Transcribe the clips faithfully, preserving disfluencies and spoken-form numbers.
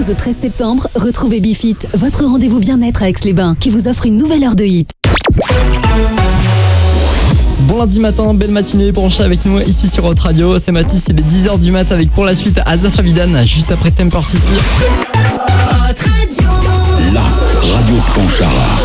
douze au treize septembre, retrouvez Bifit, votre rendez-vous bien-être à Aix-les-Bains, qui vous offre une nouvelle heure de hit. Bon lundi matin, belle matinée, branchez avec nous ici sur Hot Radio. C'est Mathis, il est dix heures du mat avec pour la suite Azaf Avidan, juste après Temper City. Hot Radio. La radio de Pontcharra.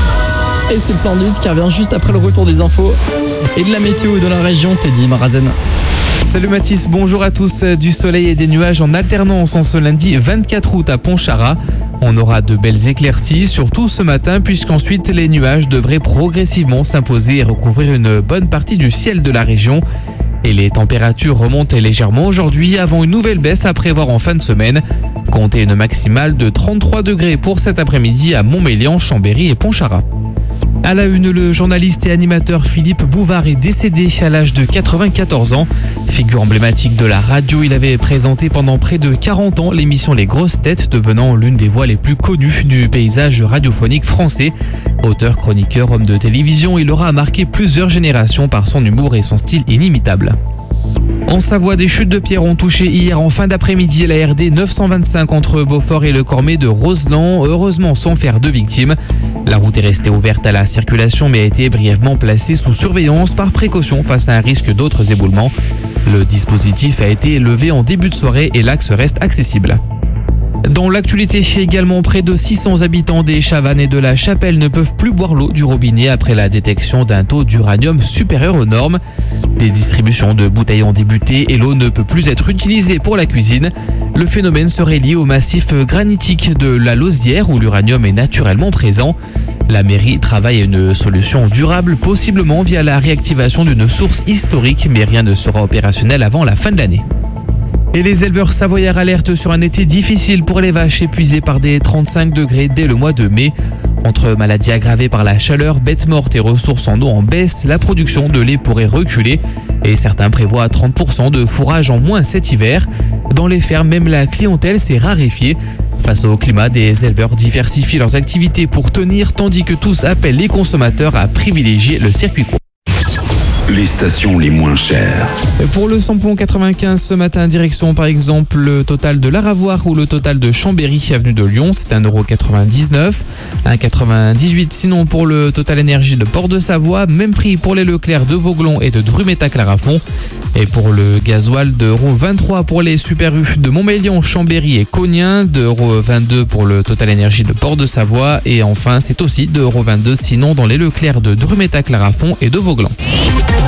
Et c'est le plan de news qui revient juste après le retour des infos et de la météo de la région. Teddy Marazen. Salut Mathis, bonjour à tous. Du soleil et des nuages en alternance en ce lundi vingt-quatre août à Pontcharra. On aura de belles éclaircies, surtout ce matin, puisqu'ensuite les nuages devraient progressivement s'imposer et recouvrir une bonne partie du ciel de la région. Et les températures remontent légèrement aujourd'hui avant une nouvelle baisse à prévoir en fin de semaine. Comptez une maximale de trente-trois degrés pour cet après-midi à Montmélian, Chambéry et Pontcharra. À la une, le journaliste et animateur Philippe Bouvard est décédé à l'âge de quatre-vingt-quatorze ans. Figure emblématique de la radio, il avait présenté pendant près de quarante ans l'émission Les Grosses Têtes, devenant l'une des voix les plus connues du paysage radiophonique français. Auteur, chroniqueur, homme de télévision, il aura marqué plusieurs générations par son humour et son style inimitable. En Savoie, des chutes de pierres ont touché hier en fin d'après-midi la R D neuf cent vingt-cinq entre Beaufort et le Cormet de Roseland, heureusement sans faire de victimes. La route est restée ouverte à la circulation mais a été brièvement placée sous surveillance par précaution face à un risque d'autres éboulements. Le dispositif a été levé en début de soirée et l'axe reste accessible. Dans l'actualité, également, près de six cents habitants des Chavannes et de la Chapelle ne peuvent plus boire l'eau du robinet après la détection d'un taux d'uranium supérieur aux normes. Des distributions de bouteilles ont débuté et l'eau ne peut plus être utilisée pour la cuisine. Le phénomène serait lié au massif granitique de la Lausière où l'uranium est naturellement présent. La mairie travaille à une solution durable, possiblement via la réactivation d'une source historique, mais rien ne sera opérationnel avant la fin de l'année. Et les éleveurs savoyards alertent sur un été difficile pour les vaches épuisées par des trente-cinq degrés dès le mois de mai. Entre maladies aggravées par la chaleur, bêtes mortes et ressources en eau en baisse, la production de lait pourrait reculer et certains prévoient trente pour cent de fourrage en moins cet hiver. Dans les fermes, même la clientèle s'est raréfiée. Face au climat, des éleveurs diversifient leurs activités pour tenir, tandis que tous appellent les consommateurs à privilégier le circuit court. Les stations les moins chères. Pour le samplon quatre-vingt-quinze ce matin, direction par exemple le Total de l'Aravoir ou le Total de Chambéry, avenue de Lyon, c'est un euro quatre-vingt-dix-neuf. un euro quatre-vingt-dix-huit sinon pour le Total Énergie de Port-de-Savoie, même prix pour les Leclerc de Vauglon et de Druméta-Clarafond. Et pour le gasoil, deux euros vingt-trois pour les Super U de Montmélian, Chambéry et Cognin, deux euros vingt-deux pour le Total Énergie de Port-de-Savoie. Et enfin, c'est aussi deux euros vingt-deux sinon dans les Leclerc de Druméta-Clarafond et de Vauglans.